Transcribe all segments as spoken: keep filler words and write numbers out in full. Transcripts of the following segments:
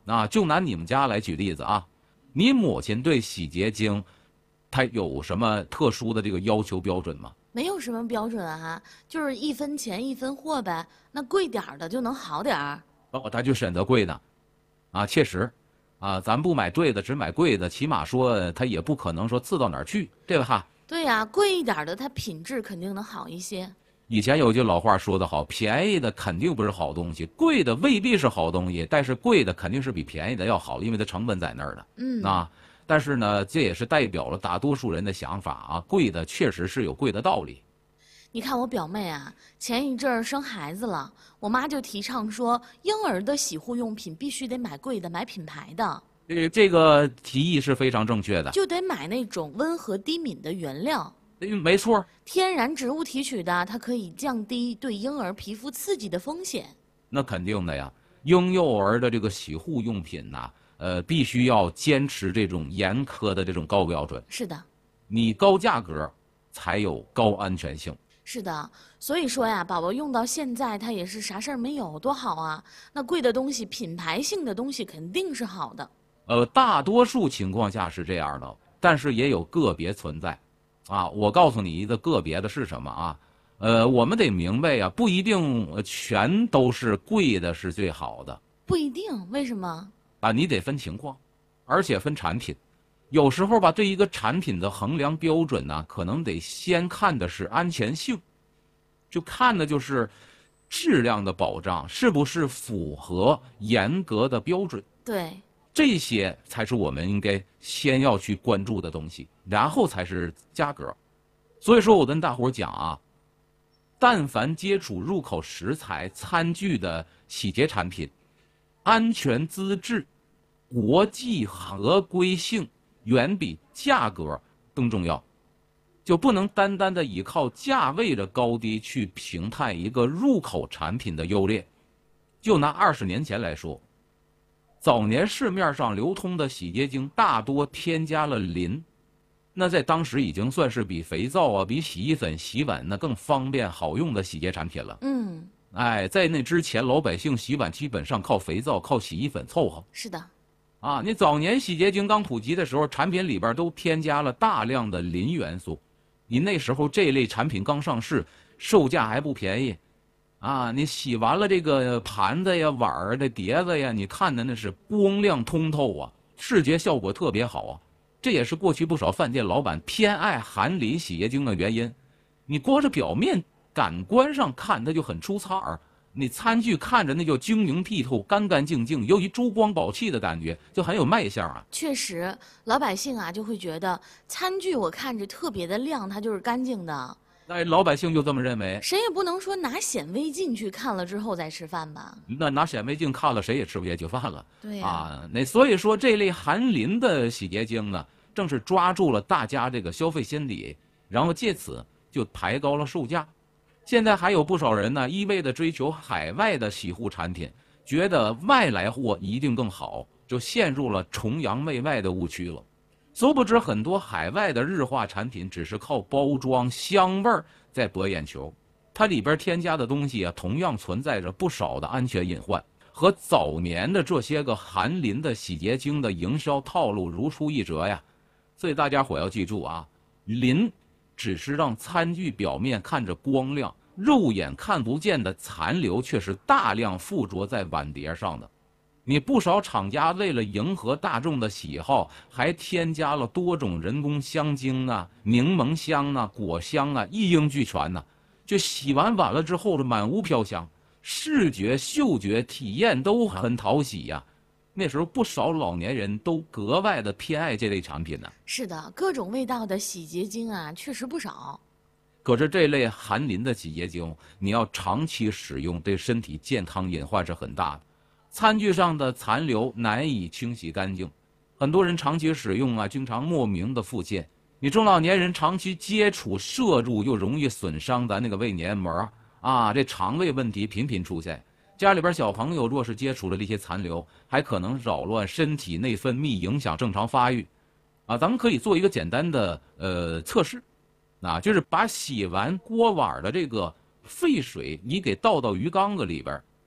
啊，就拿你们家来举例子啊，你母亲对洗洁精，她有什么特殊的这个要求标准吗？ 没有什么标准啊，就是一分钱一分货呗。那贵点儿的就能好点儿。 哦，她就选择贵的，啊，确实，啊，咱不买对的，只买贵的，起码说她也不可能说次到哪儿去，对吧？哈。 对呀、贵一点的它品质肯定能好一些。 以前有句老话说得好，便宜的肯定不是好东西，贵的未必是好东西，但是贵的肯定是比便宜的要好，因为它成本在那儿的。 嗯， 啊，但是呢，这也是代表了大多数人的想法啊，贵的确实是有贵的道理。 你看我表妹啊，前一阵儿生孩子了，我妈就提倡说，婴儿的洗护用品必须得买贵的，买品牌的， 这这个提议是非常正确的， 就得买那种温和低敏的原料。 嗯没错。 天然植物提取的，它可以降低对婴儿皮肤刺激的风险。 那肯定的呀，婴幼儿的这个洗护用品呐、呃，必须要坚持这种严苛的这种高标准。 是的， 你高价格，才有高安全性。 是的，所以说呀，宝宝用到现在，他也是啥事儿没有，多好啊！那贵的东西，品牌性的东西肯定是好的。 呃，大多数情况下是这样的，但是也有个别存在。啊，我告诉你一个个别的是什么啊？呃，我们得明白呀，不一定呃全都是贵的是最好的不一定，为什么？ 啊，你得分情况，而且分产品。有时候吧，对一个产品的衡量标准呢，可能得先看的是安全性，就看的就是质量的保障是不是符合严格的标准。 对， 这些才是我们应该先要去关注的东西，然后才是价格。所以说我跟大伙讲啊，但凡接触入口食材、餐具的洗洁产品，安全资质、国际合规性远比价格更重要，就不能单单的依靠价位的高低去评判一个入口产品的优劣。就拿二十年前来说，早年市面上流通的洗洁精大多添加了磷，那在当时已经算是比肥皂啊、比洗衣粉、洗碗那更方便好用的洗洁产品了。 嗯， 哎，在那之前，老百姓洗碗基本上靠肥皂、靠洗衣粉凑合。 是的， 啊，你早年洗洁精刚普及的时候，产品里边都添加了大量的磷元素，你那时候这类产品刚上市，售价还不便宜。啊，你洗完了这个盘子呀、碗儿的碟子呀，你看的那是光亮通透啊，视觉效果特别好啊。这也是过去不少饭店老板偏爱含磷洗洁精的原因。你光是表面感官上看，它就很出彩儿；你餐具看着那就晶莹剔透、干干净净，有一珠光宝气的感觉，就很有卖相啊。 确实，老百姓啊就会觉得餐具我看着特别的亮，它就是干净的。 那老百姓就这么认为， 谁也不能说拿显微镜去看了之后再吃饭吧？ 那拿显微镜看了，谁也吃不下去饭了。 对呀、 啊，那所以说这类含磷的洗洁精呢，正是抓住了大家这个消费心理，然后借此就抬高了售价。现在还有不少人呢，一味的追求海外的洗护产品，觉得外来货一定更好，就陷入了崇洋媚外的误区了。殊不知，很多海外的日化产品只是靠包装、香味儿在博眼球，它里边添加的东西啊，同样存在着不少的安全隐患，和早年的这些个含磷的洗洁精的营销套路如出一辙呀。所以大家伙要记住啊，磷只是让餐具表面看着光亮，肉眼看不见的残留却是大量附着在碗碟上的。你不少厂家为了迎合大众的喜好，还添加了多种人工香精啊、柠檬香啊、果香啊，一应俱全呐、啊。就洗完碗了之后的满屋飘香，视觉、嗅觉体验都很讨喜呀、啊。那时候不少老年人都格外的偏爱这类产品呢、啊。 是的，各种味道的洗洁精啊，确实不少。 可是这类含磷的洗洁精，你要长期使用，对身体健康隐患是很大的。餐具上的残留难以清洗干净，很多人长期使用啊，经常莫名的腹泻。你中老年人长期接触摄入，又容易损伤咱那个胃黏膜啊，这肠胃问题频频出现。家里边小朋友若是接触了这些残留，还可能扰乱身体内分泌，影响正常发育。啊，咱们可以做一个简单的呃测试，啊，就是把洗完锅碗的这个沸水，你给倒到鱼缸子里边。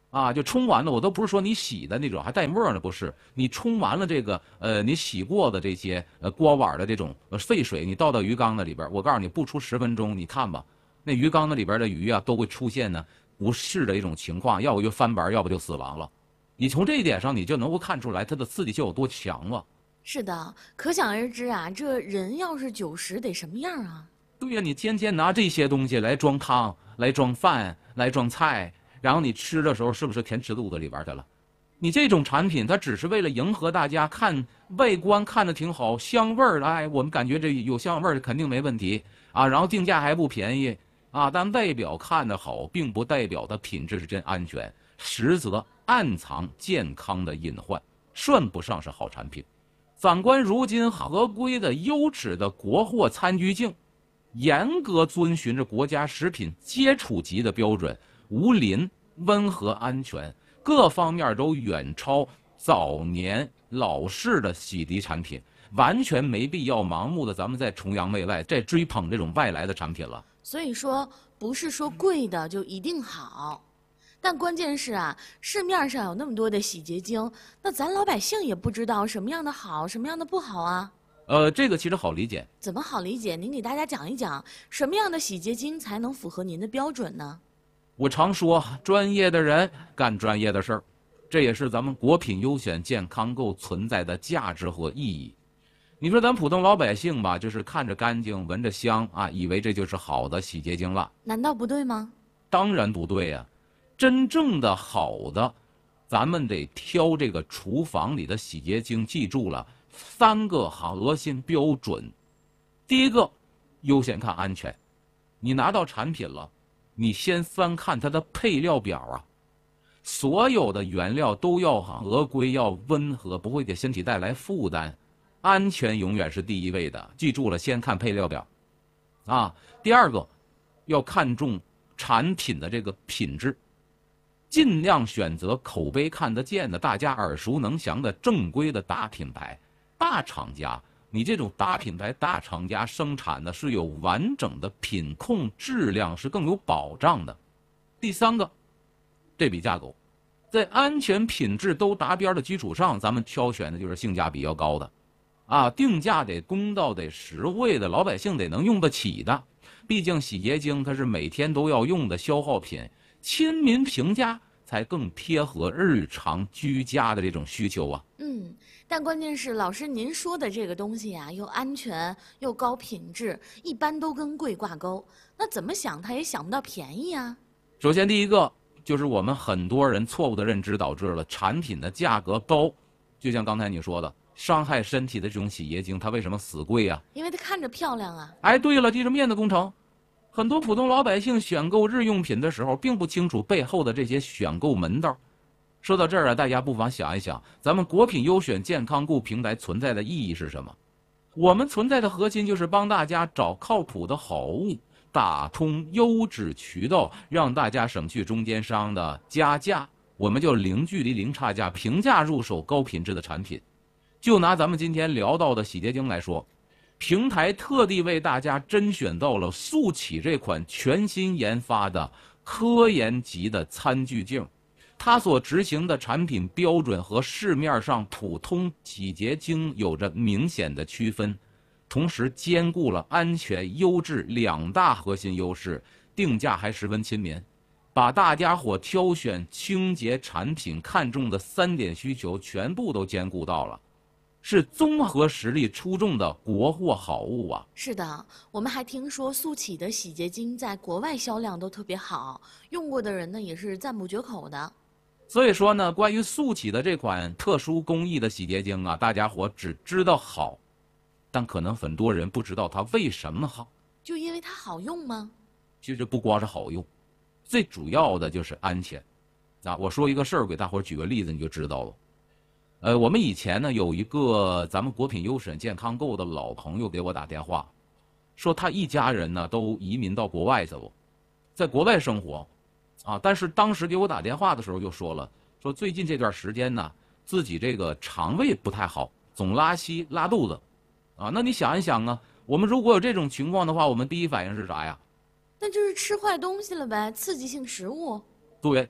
啊，就冲完了，我都不是说你洗的那种还带沫呢，不是，你冲完了这个呃你洗过的这些呃锅碗的这种呃废水，你倒到鱼缸子里边，我告诉你，不出十分钟，你看吧，那鱼缸子里边的鱼啊都会出现呢不适的一种情况，要不就翻白，要不就死亡了。你从这一点上，你就能够看出来它的刺激性有多强了。 是的，可想而知啊，这人要是久食得什么样啊？ 对呀，你天天拿这些东西来装汤、来装饭、来装菜，然后你吃的时候是不是填吃肚子里边去了？你这种产品，它只是为了迎合大家，看外观看着挺好，香味儿，哎，我们感觉这有香味儿肯定没问题啊，然后定价还不便宜啊，但外表看着好，并不代表它品质是真安全，实则暗藏健康的隐患，算不上是好产品。反观如今合规的优质的国货餐具镜，严格遵循着国家食品接触级的标准，无磷、温和、安全，各方面都远超早年老式的洗涤产品，完全没必要盲目的咱们在崇洋媚外，在追捧这种外来的产品了。 所以说，不是说贵的就一定好。但关键是啊，市面上有那么多的洗洁精，那咱老百姓也不知道什么样的好，什么样的不好啊。 呃，这个其实好理解。 怎么好理解？您给大家讲一讲，什么样的洗洁精才能符合您的标准呢？ 我常说，专业的人干专业的事儿，这也是咱们国品优选健康购存在的价值和意义。你说咱普通老百姓吧，就是看着干净，闻着香啊，以为这就是好的洗洁精了。 难道不对吗？ 当然不对呀、啊。真正的好的，咱们得挑这个厨房里的洗洁精，记住了三个核心标准。第一个，优先看安全。你拿到产品了，你先翻看它的配料表啊，所有的原料都要合规，要温和，不会给身体带来负担。安全永远是第一位的，记住了，先看配料表啊。第二个，要看重产品的这个品质。尽量选择口碑看得见的、大家耳熟能详的正规的大品牌、大厂家。你这种大品牌、大厂家生产的是有完整的品控质量，是更有保障的。第三个，这笔价格，在安全品质都达标的基础上，咱们挑选的就是性价比要高的，啊，定价得公道、得实惠的，老百姓得能用得起的。毕竟洗洁精它是每天都要用的消耗品。亲民平价才更贴合日常居家的这种需求啊。 嗯，但关键是老师您说的这个东西呀，又安全又高品质，一般都跟贵挂钩。那怎么想他也想不到便宜啊。 首先第一个就是我们很多人错误的认知导致了产品的价格高，就像刚才你说的，伤害身体的这种洗洁精，它为什么死贵啊？ 因为它看着漂亮啊。 哎，对了，这是面子工程。很多普通老百姓选购日用品的时候，并不清楚背后的这些选购门道。说到这儿啊，大家不妨想一想，咱们国品优选健康购平台存在的意义是什么？我们存在的核心就是帮大家找靠谱的好物，打通优质渠道，让大家省去中间商的加价，我们就零距离、零差价，平价入手高品质的产品。就拿咱们今天聊到的洗洁精来说。平台特地为大家甄选到了速起这款全新研发的科研级的餐具镜，它所执行的产品标准和市面上普通洗洁精有着明显的区分，同时兼顾了安全、优质两大核心优势，定价还十分亲民，把大家伙挑选清洁产品看重的三点需求全部都兼顾到了。是综合实力出众的国货好物啊！ 是的，我们还听说速起的洗洁精在国外销量都特别好，用过的人呢也是赞不绝口的。 所以说呢，关于速起的这款特殊工艺的洗洁精啊，大家伙只知道好，但可能很多人不知道它为什么好。 就因为它好用吗？ 其实不光是好用，最主要的就是安全。啊，我说一个事儿给大伙举个例子，你就知道了。呃，我们以前呢有一个咱们国品优选健康购的老朋友给我打电话，说他一家人呢都移民到国外去了，在国外生活，啊，但是当时给我打电话的时候就说了，说最近这段时间呢自己这个肠胃不太好，总拉稀拉肚子，啊，那你想一想啊，我们如果有这种情况的话，我们第一反应是啥呀？ 那就是吃坏东西了呗，刺激性食物。 对。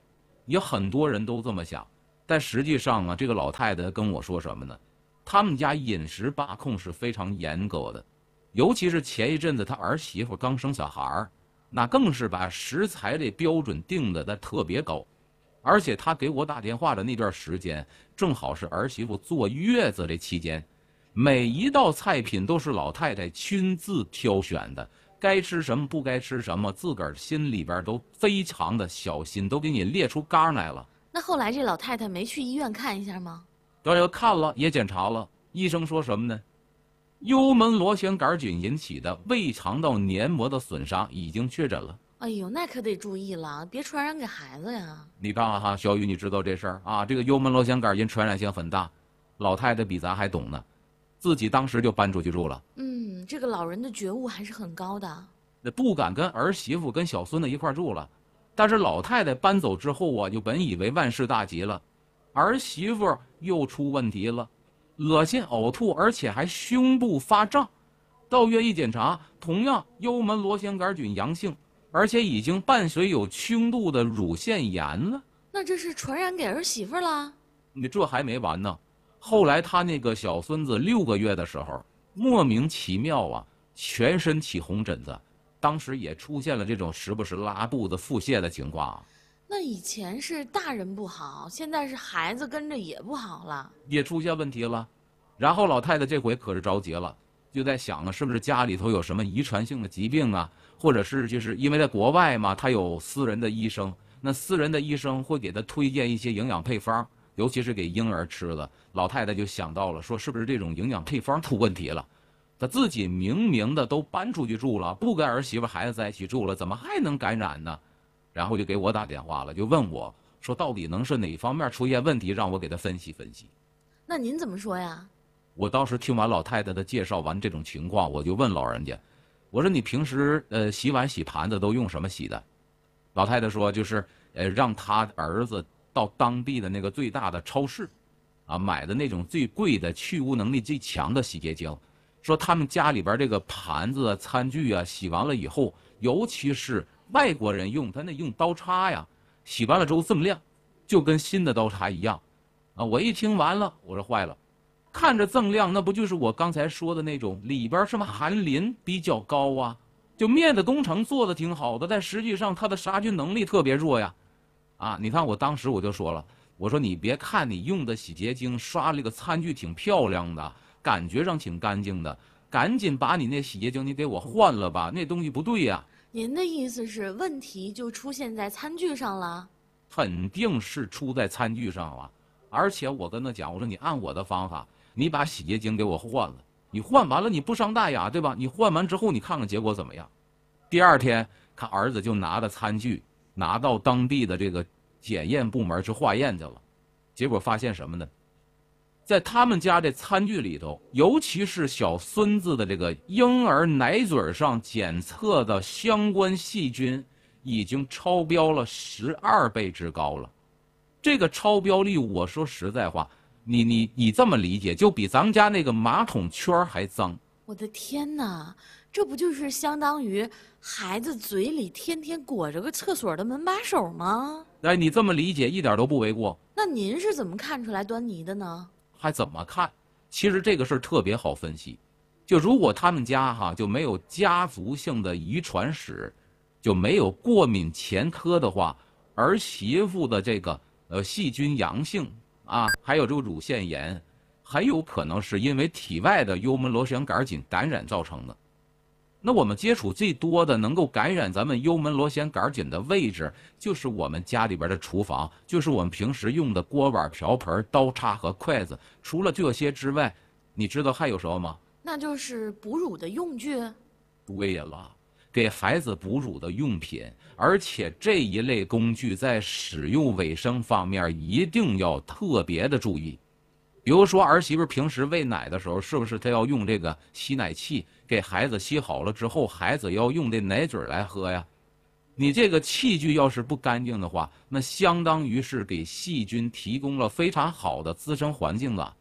也很多人都这么想。但实际上啊，这个老太太跟我说什么呢？他们家饮食把控是非常严格的，尤其是前一阵子她儿媳妇刚生小孩儿，那更是把食材的标准定的特别高。而且她给我打电话的那段时间，正好是儿媳妇坐月子的期间，每一道菜品都是老太太亲自挑选的，该吃什么不该吃什么，自个儿心里边都非常的小心，都给你列出纲来了。 那后来这老太太没去医院看一下吗？ 这又看了，也检查了，医生说什么呢？幽门螺旋杆菌引起的胃肠道黏膜的损伤已经确诊了。 哎呦，那可得注意了，别传染给孩子呀。 你看看哈，小雨，你知道这事儿啊？这个幽门螺旋杆菌传染性很大，老太太比咱还懂呢，自己当时就搬出去住了。 嗯，这个老人的觉悟还是很高的。 那不敢跟儿媳妇跟小孙子一块住了。但是老太太搬走之后啊，就本以为万事大吉了，儿媳妇又出问题了，恶心呕吐，而且还胸部发胀。到院一检查，同样幽门螺旋杆菌阳性，而且已经伴随有轻度的乳腺炎了。 那这是传染给儿媳妇了？ 你这还没完呢。后来他那个小孙子六个月的时候，莫名其妙啊，全身起红疹子。当时也出现了这种时不时拉肚子、腹泻的情况。 那以前是大人不好，现在是孩子跟着也不好了， 也出现问题了。然后老太太这回可是着急了，就在想啊，是不是家里头有什么遗传性的疾病啊，或者是就是因为在国外嘛，他有私人的医生，那私人的医生会给他推荐一些营养配方，尤其是给婴儿吃的。老太太就想到了，说是不是这种营养配方出问题了？他自己明明的都搬出去住了，不跟儿媳妇孩子在一起住了，怎么还能感染呢？然后就给我打电话了，就问我说到底能是哪方面出现问题，让我给他分析分析。 那您怎么说呀？ 我当时听完老太太的介绍完这种情况，我就问老人家，我说你平时呃洗碗洗盘子都用什么洗的？老太太说就是呃让他儿子到当地的那个最大的超市，啊买的那种最贵的去污能力最强的洗洁精。说他们家里边这个盘子啊、餐具啊，洗完了以后，尤其是外国人用，他那用刀叉呀，洗完了之后这么亮，就跟新的刀叉一样。啊，我一听完了，我说坏了，看着锃亮，那不就是我刚才说的那种里边什么含磷比较高啊？就面的工程做的挺好的，但实际上它的杀菌能力特别弱呀。啊，你看我当时我就说了，我说你别看你用的洗洁精刷这个餐具挺漂亮的，感觉上挺干净的，赶紧把你那洗洁精你给我换了吧，那东西不对呀。 您的意思是问题就出现在餐具上了？ 肯定是出在餐具上了，而且我跟他讲，我说你按我的方法，你把洗洁精给我换了，你换完了你不伤大雅，对吧？你换完之后你看看结果怎么样。第二天看儿子就拿着餐具拿到当地的这个检验部门去化验去了，结果发现什么呢？在他们家这餐具里头，尤其是小孙子的这个婴儿奶嘴上检测的相关细菌已经超标了十二倍之高了。这个超标率，我说实在话，你你你这么理解，就比咱们家那个马桶圈还脏。 我的天哪，这不就是相当于孩子嘴里天天裹着个厕所的门把手吗？ 哎，你这么理解一点都不为过。 那您是怎么看出来端倪的呢？ 还怎么看？其实这个事儿特别好分析，就如果他们家哈就没有家族性的遗传史，就没有过敏前科的话，儿媳妇的这个呃细菌阳性啊，还有这个乳腺炎，很有可能是因为体外的幽门螺旋杆菌感染造成的。那我们接触最多的能够感染咱们幽门螺旋杆菌的位置，就是我们家里边的厨房，就是我们平时用的锅碗瓢盆、刀叉和筷子。除了这些之外，你知道还有什么吗？ 那就是哺乳的用具。 对了，给孩子哺乳的用品，而且这一类工具在使用卫生方面一定要特别的注意。比如说儿媳妇平时喂奶的时候，是不是她要用这个吸奶器给孩子吸好了之后，孩子要用这奶嘴来喝呀？你这个器具要是不干净的话，那相当于是给细菌提供了非常好的滋生环境了。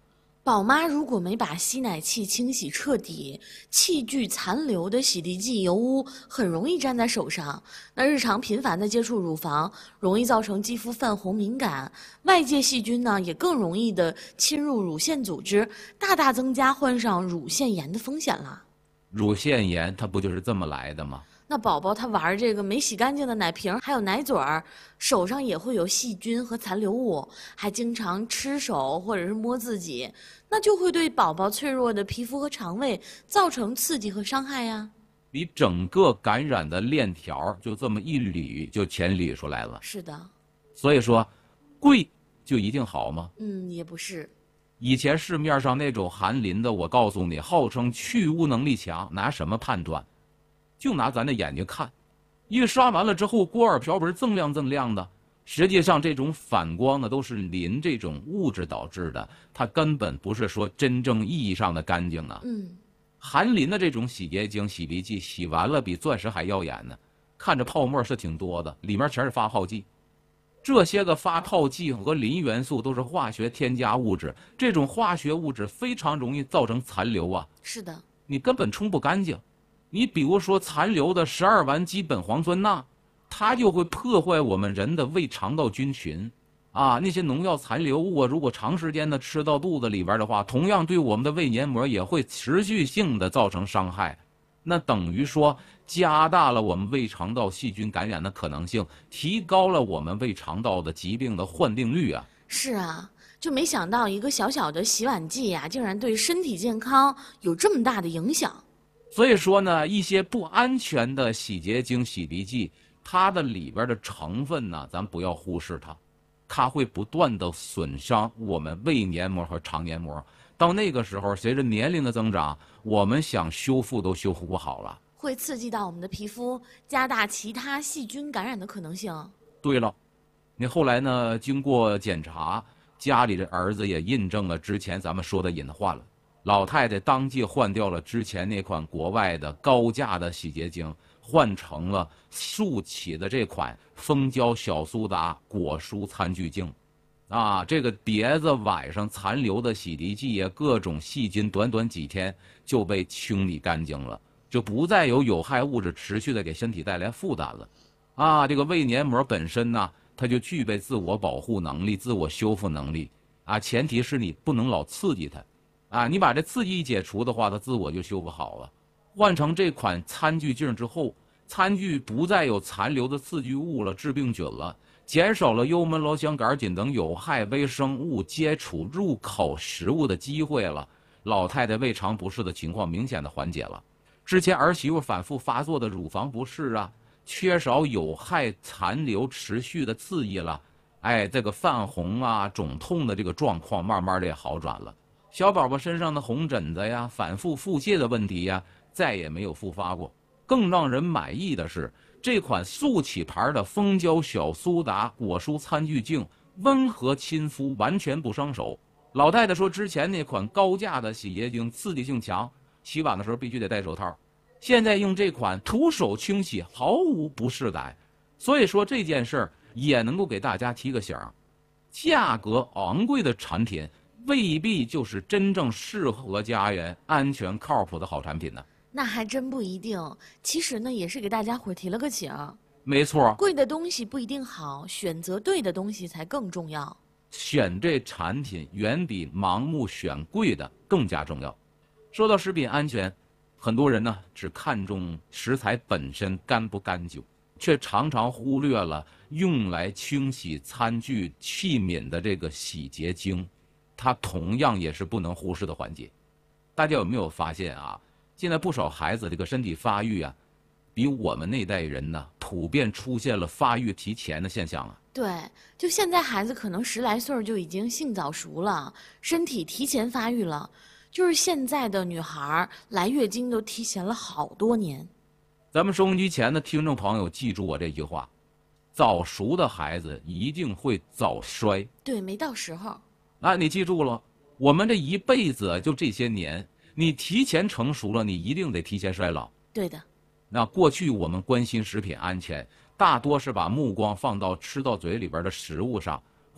宝妈如果没把吸奶器清洗彻底，器具残留的洗涤剂油污很容易粘在手上。那日常频繁的接触乳房，容易造成肌肤泛红敏感，外界细菌呢也更容易的侵入乳腺组织，大大增加患上乳腺炎的风险了。 乳腺炎它不就是这么来的吗？ 那宝宝他玩这个没洗干净的奶瓶还有奶嘴儿，手上也会有细菌和残留物，还经常吃手或者是摸自己，那就会对宝宝脆弱的皮肤和肠胃造成刺激和伤害呀。 你整个感染的链条就这么一捋就全捋出来了。 是的。 所以说，贵就一定好吗？ 嗯，也不是。 以前市面上那种含磷的，我告诉你，号称去污能力强，拿什么判断？就拿咱的眼睛看，一刷完了之后，锅耳瓢盆锃亮锃亮的。实际上，这种反光呢，都是磷这种物质导致的，它根本不是说真正意义上的干净啊。 嗯， 含磷的这种洗洁精、洗涤剂，洗完了比钻石还耀眼呢。看着泡沫是挺多的，里面全是发泡剂。这些个发泡剂和磷元素都是化学添加物质，这种化学物质非常容易造成残留啊。 是的， 你根本冲不干净。你比如说残留的十二烷基苯磺酸钠，它就会破坏我们人的胃肠道菌群，啊，那些农药残留物啊，如果长时间的吃到肚子里边的话，同样对我们的胃黏膜也会持续性的造成伤害。那等于说加大了我们胃肠道细菌感染的可能性，提高了我们胃肠道的疾病的患病率啊。 是啊，就没想到一个小小的洗碗剂呀、啊，竟然对身体健康有这么大的影响。 所以说呢，一些不安全的洗洁精、洗涤剂，它的里边的成分呢，咱不要忽视它，它会不断的损伤我们胃黏膜和肠黏膜。到那个时候，随着年龄的增长，我们想修复都修复不好了， 会刺激到我们的皮肤，加大其他细菌感染的可能性。 对了，你后来呢，经过检查，家里的儿子也印证了之前咱们说的隐患了。老太太当即换掉了之前那款国外的高价的洗洁精，换成了速起的这款蜂胶小苏打果蔬餐具净。啊，这个碟子晚上残留的洗涤剂呀，各种细菌，短短几天就被清理干净了，就不再有有害物质持续的给身体带来负担了。啊，这个胃黏膜本身呢，它就具备自我保护能力、自我修复能力。啊，前提是你不能老刺激它。啊，你把这刺激一解除的话，它自我就修复好了。换成这款餐具净之后，餐具不再有残留的刺激物了、致病菌了，减少了幽门螺旋杆菌等有害微生物接触入口食物的机会了。老太太胃肠不适的情况明显的缓解了。之前儿媳妇反复发作的乳房不适啊，缺少有害残留持续的刺激了，哎，这个泛红啊、肿痛的这个状况慢慢的也好转了。小宝宝身上的红疹子呀、反复腹泻的问题呀，再也没有复发过。更让人满意的是，这款速起牌的蜂胶小苏打果蔬餐具净温和亲肤，完全不伤手。老太太说，之前那款高价的洗洁精刺激性强，洗碗的时候必须得戴手套。现在用这款徒手清洗，毫无不适感。所以说这件事儿也能够给大家提个醒：价格昂贵的产品未必就是真正适合家人、安全靠谱的好产品呢。 那还真不一定。其实呢，也是给大家伙提了个醒。 没错， 贵的东西不一定好，选择对的东西才更重要。 选这产品远比盲目选贵的更加重要。说到食品安全，很多人呢只看重食材本身干不干净，却常常忽略了用来清洗餐具器皿的这个洗洁精。它同样也是不能忽视的环节。大家有没有发现啊？现在不少孩子这个身体发育啊，比我们那代人呢，普遍出现了发育提前的现象啊。 对，就现在孩子可能十来岁就已经性早熟了，身体提前发育了。就是现在的女孩来月经都提前了好多年。 咱们收音机前的听众朋友，记住我这句话：早熟的孩子一定会早衰。 对，没到时候。 啊，你记住了，我们这一辈子就这些年，你提前成熟了，你一定得提前衰老。 对的。 那过去我们关心食品安全，大多是把目光放到吃到嘴里边的食物上，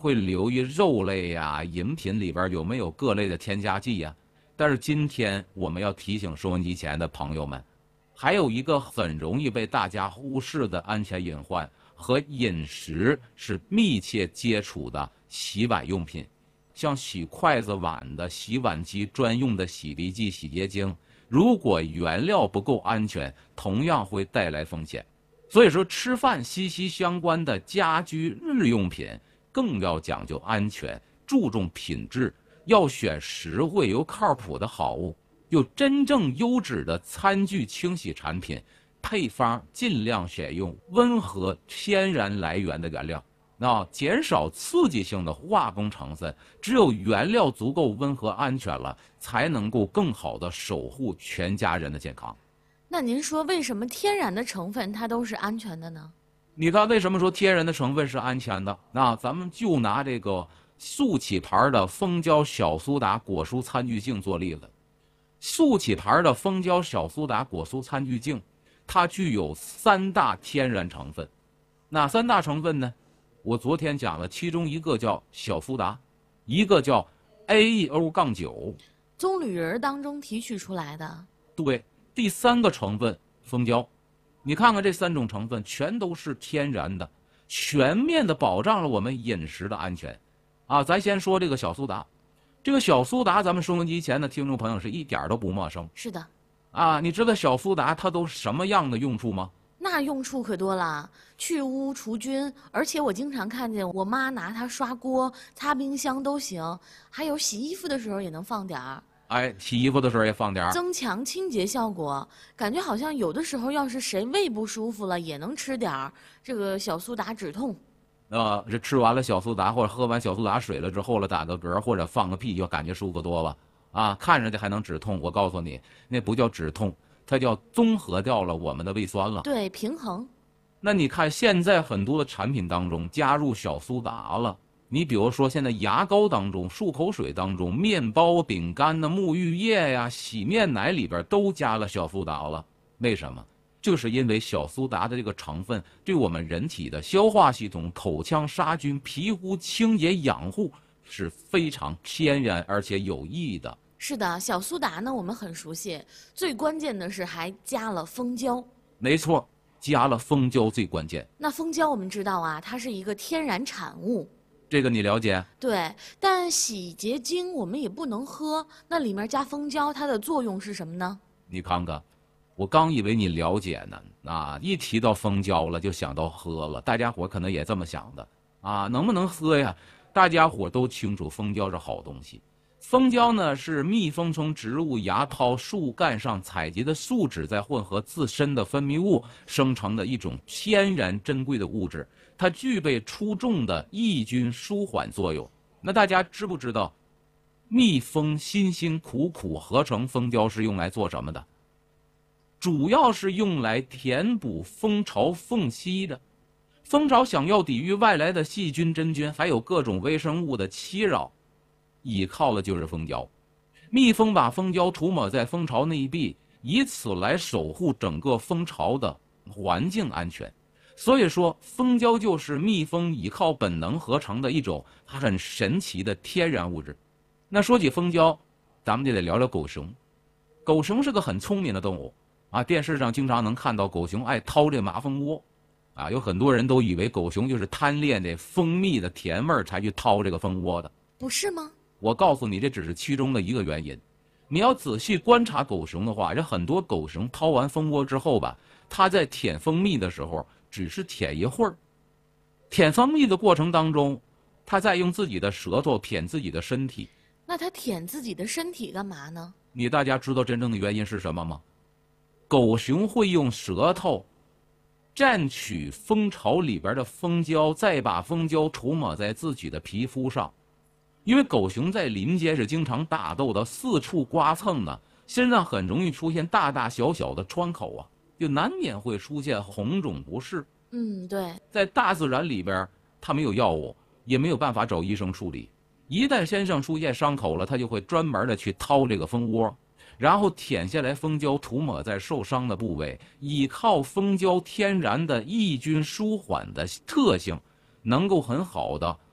会留意肉类呀、饮品里边有没有各类的添加剂呀。但是今天我们要提醒收音机前的朋友们，还有一个很容易被大家忽视的安全隐患，和饮食是密切接触的洗碗用品，像洗筷子碗的洗碗机专用的洗涤剂、洗洁精，如果原料不够安全，同样会带来风险。所以说，吃饭息息相关的家居日用品更要讲究安全，注重品质，要选实惠又靠谱的好物，有真正优质的餐具清洗产品，配方尽量选用温和天然来源的原料，那减少刺激性的化工成分。只有原料足够温和安全了，才能够更好的守护全家人的健康。 那您说，为什么天然的成分它都是安全的呢？ 你看，为什么说天然的成分是安全的？那咱们就拿这个速起牌的蜂胶小苏打果蔬餐具镜做例子。速起牌的蜂胶小苏打果蔬餐具镜，它具有三大天然成分。哪三大成分呢？我昨天讲了，其中一个叫小苏打，一个叫 A E O 九， 棕榈仁当中提取出来的。 对，第三个成分蜂胶。你看看这三种成分全都是天然的，全面的保障了我们饮食的安全。啊，咱先说这个小苏打。这个小苏打，咱们收音机前的听众朋友是一点都不陌生。 是的。 啊，你知道小苏打它都什么样的用处吗？ 那用处可多了，去污除菌，而且我经常看见我妈拿它刷锅、擦冰箱都行，还有洗衣服的时候也能放点儿。 哎，洗衣服的时候也放点儿， 增强清洁效果。感觉好像有的时候，要是谁胃不舒服了，也能吃点儿这个小苏打止痛。 呃，这吃完了小苏打或者喝完小苏打水了之后了，打个嗝或者放个屁，就感觉舒服多了啊！看着去还能止痛，我告诉你，那不叫止痛，它叫综合掉了我们的胃酸了。 对，平衡。 那你看现在很多的产品当中加入小苏打了，你比如说现在牙膏当中、漱口水当中、面包、饼干的沐浴液呀、洗面奶里边都加了小苏打了。为什么？就是因为小苏打的这个成分对我们人体的消化系统、口腔杀菌、皮肤清洁养护是非常天然而且有益的。 是的，小苏打呢我们很熟悉，最关键的是还加了蜂胶。 没错，加了蜂胶最关键。 那蜂胶我们知道啊，它是一个天然产物。 这个你了解？ 对，但洗洁精我们也不能喝，那里面加蜂胶，它的作用是什么呢？ 你看看，我刚以为你了解呢，啊，一提到蜂胶了就想到喝了，大家伙可能也这么想的啊，能不能喝呀？大家伙都清楚，蜂胶是好东西。蜂胶呢是蜜蜂从植物芽孢、树干上采集的树脂，再混合自身的分泌物生成的一种天然珍贵的物质，它具备出众的抑菌舒缓作用。那大家知不知道，蜜蜂辛辛苦苦合成蜂胶是用来做什么的？主要是用来填补蜂巢缝隙的。蜂巢想要抵御外来的细菌、真菌，还有各种微生物的侵扰，依靠的就是蜂胶。蜜蜂把蜂胶涂抹在蜂巢内壁，以此来守护整个蜂巢的环境安全。所以说，蜂胶就是蜜蜂依靠本能合成的一种很神奇的天然物质。那说起蜂胶，咱们就得聊聊狗熊。狗熊是个很聪明的动物啊，电视上经常能看到狗熊爱掏这马蜂窝。啊，有很多人都以为狗熊就是贪恋这蜂蜜的甜味儿才去掏这个蜂窝的， 不是吗？ 我告诉你，这只是其中的一个原因。你要仔细观察狗熊的话，这很多狗熊掏完蜂窝之后吧，它在舔蜂蜜的时候只是舔一会儿。舔蜂蜜的过程当中，它在用自己的舌头舔自己的身体。 那它舔自己的身体干嘛呢？ 你大家知道真正的原因是什么吗？狗熊会用舌头蘸取蜂巢里边的蜂胶，再把蜂胶涂抹在自己的皮肤上。因为狗熊在林间是经常打斗的，四处刮蹭的，身上很容易出现大大小小的创口啊，就难免会出现红肿不适。 嗯，对。 在大自然里边，它没有药物，也没有办法找医生处理。一旦身上出现伤口了，它就会专门的去掏这个蜂窝，然后舔下来蜂胶涂抹在受伤的部位，依靠蜂胶天然的抑菌舒缓的特性，能够很好的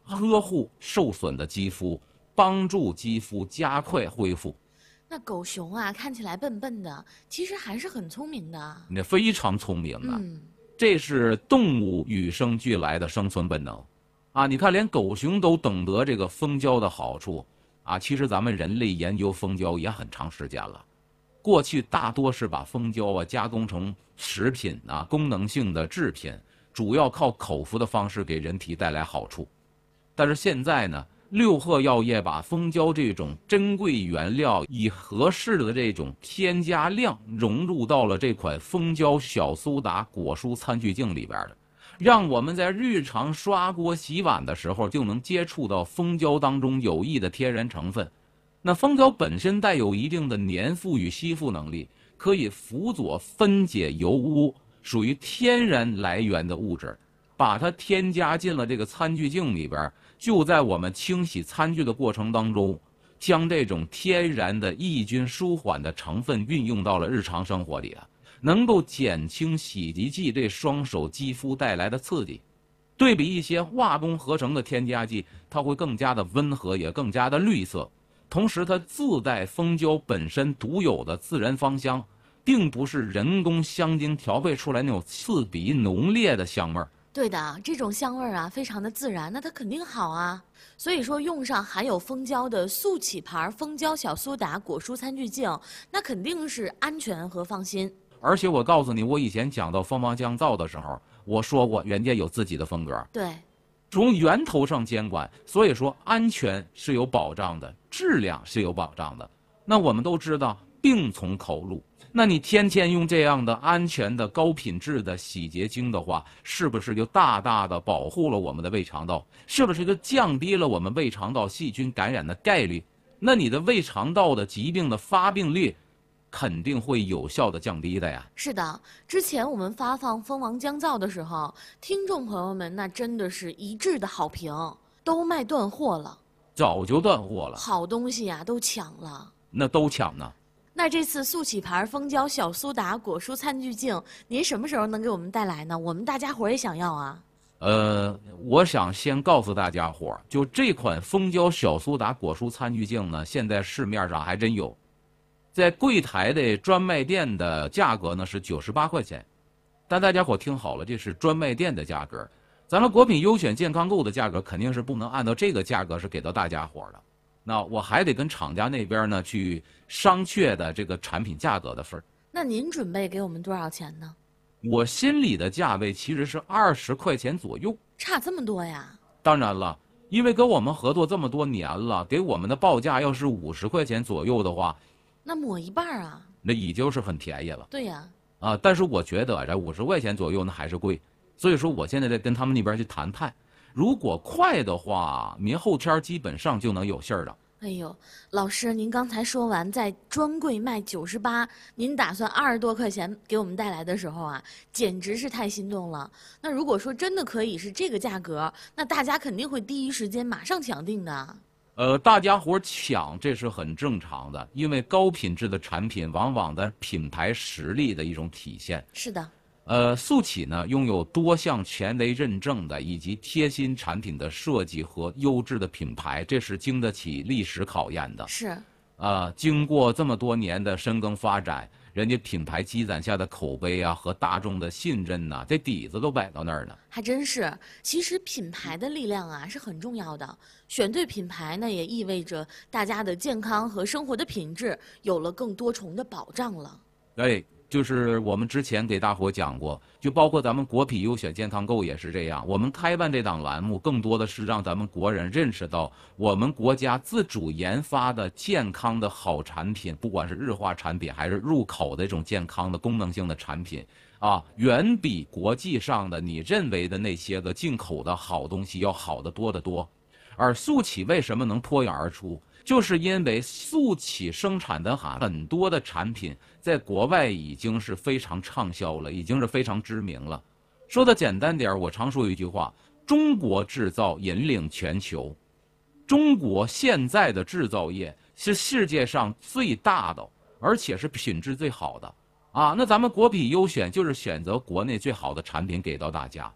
呵护受损的肌肤，帮助肌肤加快恢复。 那狗熊啊，看起来笨笨的，其实还是很聪明的。 那非常聪明的， 嗯， 这是动物与生俱来的生存本能。啊，你看，连狗熊都懂得这个蜂胶的好处啊！其实咱们人类研究蜂胶也很长时间了，过去大多是把蜂胶啊加工成食品啊、功能性的制品，主要靠口服的方式给人体带来好处。但是现在呢，六贺药业把蜂胶这种珍贵原料以合适的这种添加量融入到了这款蜂胶小苏打果蔬餐具镜里边的。让我们在日常刷锅洗碗的时候就能接触到蜂胶当中有益的天然成分。那蜂胶本身带有一定的粘附与吸附能力，可以辅佐分解油污，属于天然来源的物质，把它添加进了这个餐具镜里边，就在我们清洗餐具的过程当中，将这种天然的抑菌舒缓的成分运用到了日常生活里了。能够减轻洗涤剂对双手肌肤带来的刺激，对比一些化工合成的添加剂，它会更加的温和，也更加的绿色。同时，它自带蜂胶本身独有的自然芳香，并不是人工香精调配出来那种刺鼻浓烈的香味儿。 对的，这种香味儿啊，非常的自然，那它肯定好啊。所以说，用上含有蜂胶的速起牌蜂胶小苏打果蔬餐具镜，那肯定是安全和放心。 而且我告诉你，我以前讲到蜂王降噪的时候，我说过人家有自己的风格， 对， 从源头上监管，所以说安全是有保障的，质量是有保障的。那我们都知道，病从口入。那你天天用这样的安全的高品质的洗洁精的话，是不是就大大的保护了我们的胃肠道？是不是就降低了我们胃肠道细菌感染的概率？那你的胃肠道的疾病的发病率肯定会有效的降低的呀。 是的，之前我们发放蜂王降噪的时候，听众朋友们那真的是一致的好评，都卖断货了， 早就断货了， 好东西呀、都抢了。 那都抢呢。 那这次速起牌蜂胶小苏打果蔬餐具镜，您什么时候能给我们带来呢？我们大家伙也想要啊。 呃，我想先告诉大家伙，就这款蜂胶小苏打果蔬餐具镜呢，现在市面上还真有。在柜台的专卖店的价格呢是九十八块钱，但大家伙听好了，这是专卖店的价格，咱们国品优选健康购的价格肯定是不能按照这个价格是给到大家伙的。那我还得跟厂家那边呢去商榷的这个产品价格的份儿。 那您准备给我们多少钱呢？ 我心里的价位其实是二十块钱左右， 差这么多呀？ 当然了，因为跟我们合作这么多年了，给我们的报价要是五十块钱左右的话， 那抹一半啊？ 那已经是很便宜了。 对呀。 啊，但是我觉得这五十块钱左右那还是贵，所以说我现在在跟他们那边去谈判，如果快的话，明后天基本上就能有信儿了。 哎呦，老师，您刚才说完在专柜卖九十八，您打算二十多块钱给我们带来的时候啊，简直是太心动了。那如果说真的可以是这个价格，那大家肯定会第一时间马上抢订的。 呃，大家伙抢这是很正常的，因为高品质的产品往往的品牌实力的一种体现。 是的。 呃，速起呢拥有多项权威认证的以及贴心产品的设计和优质的品牌，这是经得起历史考验的。 是。 呃，经过这么多年的深耕发展，人家品牌积攒下的口碑啊和大众的信任呐、啊，这底子都摆到那儿呢。 还真是，其实品牌的力量啊是很重要的，选对品牌呢也意味着大家的健康和生活的品质有了更多重的保障了。 对。就是我们之前给大伙讲过，就包括咱们国品优选健康购也是这样。我们开办这档栏目，更多的是让咱们国人认识到，我们国家自主研发的健康的好产品，不管是日化产品还是入口的这种健康的功能性的产品啊，远比国际上的你认为的那些个进口的好东西要好得多得多。而速起为什么能脱颖而出？就是因为速起生产的哈很多的产品在国外已经是非常畅销了，已经是非常知名了。说的简单点，我常说一句话：中国制造引领全球。中国现在的制造业是世界上最大的，而且是品质最好的啊。那咱们国品优选就是选择国内最好的产品给到大家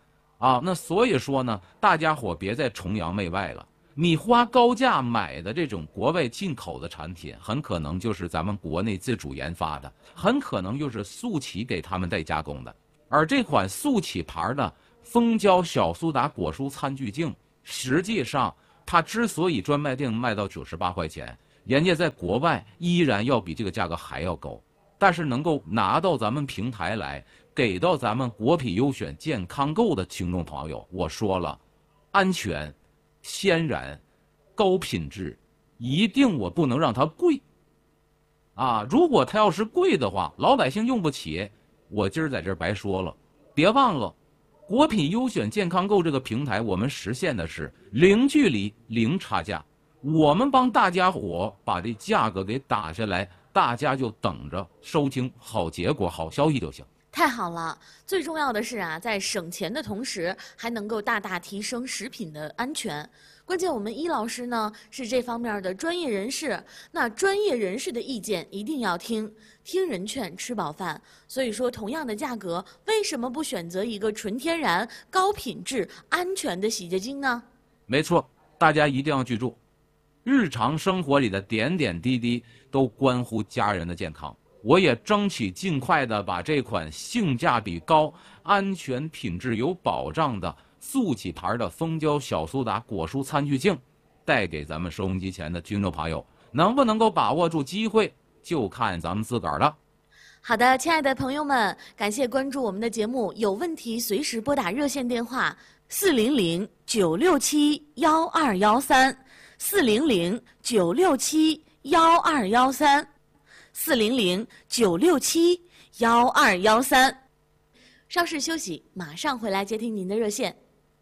啊。那所以说呢，大家伙别再崇洋媚外了。你花高价买的这种国外进口的产品，很可能就是咱们国内自主研发的，很可能就是速启给他们代加工的。而这款速启牌的蜂胶小苏打果蔬餐具镜，实际上它之所以专卖店卖到九十八块钱，人家在国外依然要比这个价格还要高，但是能够拿到咱们平台来，给到咱们国品优选健康购的听众朋友，我说了，安全、天然、高品质，一定我不能让它贵啊！如果它要是贵的话，老百姓用不起，我今儿在这儿白说了。别忘了，国品优选健康购这个平台，我们实现的是零距离、零差价。我们帮大家伙把这价格给打下来，大家就等着收听好结果、好消息就行。 太好了！最重要的是啊，在省钱的同时，还能够大大提升食品的安全。关键我们伊老师呢是这方面的专业人士，那专业人士的意见一定要听，听人劝，吃饱饭。所以说，同样的价格，为什么不选择一个纯天然、高品质、安全的洗洁精呢？ 没错，大家一定要记住，日常生活里的点点滴滴都关乎家人的健康。我也争取尽快的把这款性价比高、安全品质有保障的速启牌的蜂胶小苏打果蔬餐具镜带给咱们收音机前的听众朋友，能不能够把握住机会，就看咱们自个儿了。 好的，亲爱的朋友们，感谢关注我们的节目，有问题随时拨打热线电话四零零九六七幺二幺三，四零零九六七幺二幺三。四零零九六七幺二幺三，稍事休息，马上回来接听您的热线。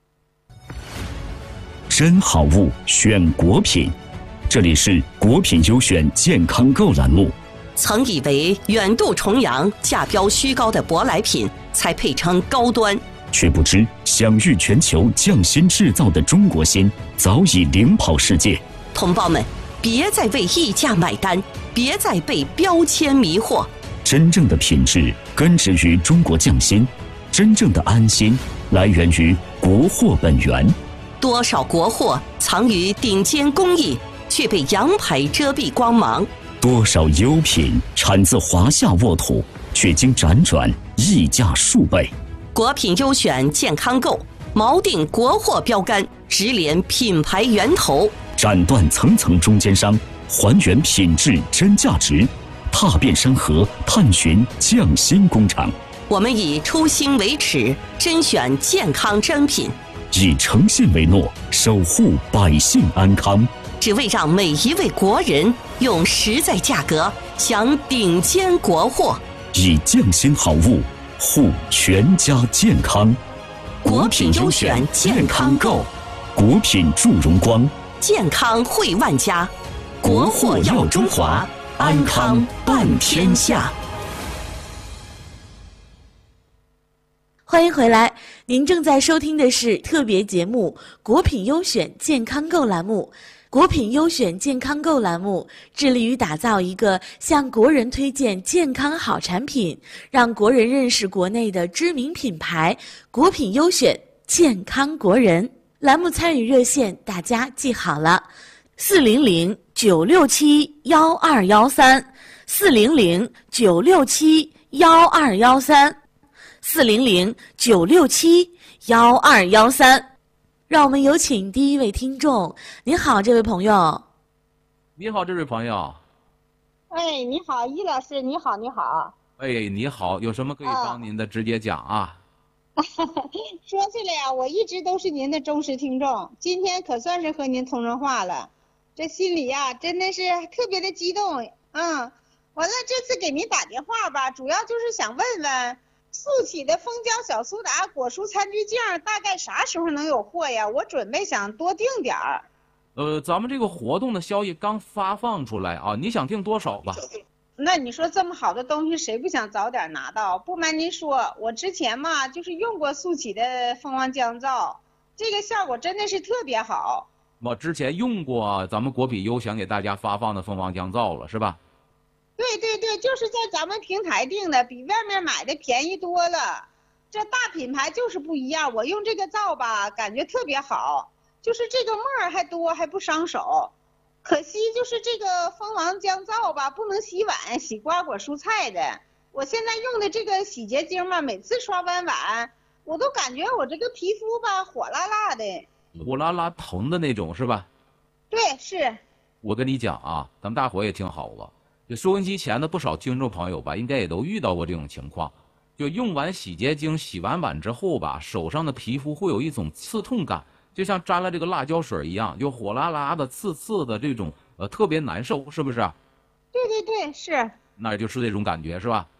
真好物选国品，这里是国品优选健康购栏目。 曾以为远渡重洋、价标虚高的舶来品才配称高端， 却不知享誉全球匠心制造的中国心早已领跑世界。 同胞们，别再为溢价买单，别再被标签迷惑。 真正的品质根植于中国匠心，真正的安心来源于国货本源。 多少国货藏于顶尖工艺，却被洋牌遮蔽光芒； 多少优品产自华夏沃土，却经辗转溢价数倍。 国品优选健康购，锚定国货标杆，直连品牌源头， 斩断层层中间商，还原品质真价值，踏遍山河，探寻匠心工厂。 我们以初心为尺，甄选健康珍品， 以诚信为诺，守护百姓安康， 只为让每一位国人用实在价格享顶尖国货， 以匠心好物护全家健康。 国品优选健康购， 国品助荣光， 健康惠万家，国货耀中华，安康伴天下。 欢迎回来，您正在收听的是特别节目《国品优选健康购》栏目。国品优选健康购栏目致力于打造一个向国人推荐健康好产品，让国人认识国内的知名品牌。国品优选健康国人栏目参与热线大家记好了，四零零九六七幺二幺三，四零零九六七幺二幺三，四零零九六七幺二幺三。让我们有请第一位听众。您好，这位朋友。 你好，这位朋友。 哎，你好，易老师，你好，你好。 哎，你好，有什么可以帮您的，直接讲啊。 说起来呀，我一直都是您的忠实听众，今天可算是和您通上话了，这心里呀真的是特别的激动。嗯，完了这次给您打电话吧，主要就是想问问速启的蜂胶小苏打果蔬餐具镜大概啥时候能有货呀？我准备想多订点儿。 呃，咱们这个活动的消息刚发放出来啊，你想订多少吧？ 那你说这么好的东西，谁不想早点拿到？不瞒您说，我之前嘛就是用过速启的蜂王降噪，这个效果真的是特别好。 我之前用过咱们国品优选给大家发放的蜂王降噪了，是吧？ 对对对，就是在咱们平台订的，比外面买的便宜多了。 这大品牌就是不一样，我用这个皂吧，感觉特别好，就是这个沫儿还多，还不伤手。可惜就是这个蜂王浆皂吧，不能洗碗、洗瓜果蔬菜的。我现在用的这个洗洁精嘛，每次刷完碗，我都感觉我这个皮肤吧火辣辣的， 火辣辣疼的那种是吧？ 对，是。 我跟你讲啊，咱们大伙也听好了，就收音机前的不少听众朋友吧，应该也都遇到过这种情况。就用完洗洁精洗完碗之后吧，手上的皮肤会有一种刺痛感，就像沾了这个辣椒水一样，就火辣辣的、刺刺的这种，呃，特别难受，是不是？ 对对对，是。 那就是这种感觉，是吧？